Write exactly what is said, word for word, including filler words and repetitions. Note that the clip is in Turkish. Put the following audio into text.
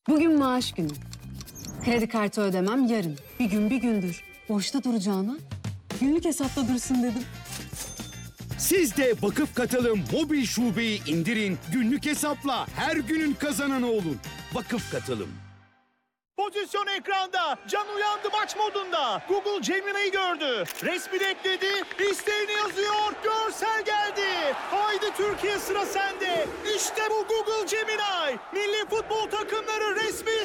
Bugün maaş günü. Kredi kartı ödemem yarın. Bir gün bir gündür. Boşta duracağına günlük hesapta dursun dedim. Siz de Vakıf Katılım mobil şubeyi indirin, günlük hesapla her günün kazananı olun. Vakıf Katılım. Pozisyon ekranda. Can uyandı maç modunda. Google Gemini'yi gördü. Resmini ekledi. İsteğini yazıyor. Görsel geldi. Haydi Türkiye, sıra sende. İşte bu Google Gemini. Milli futbol takımları resmi